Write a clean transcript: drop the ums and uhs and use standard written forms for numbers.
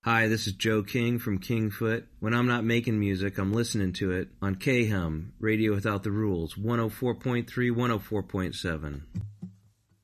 Hi, this is Joe King from Kingfoot. When I'm not making music, I'm listening to it on KHUM, Radio Without the Rules, 104.3, 104.7.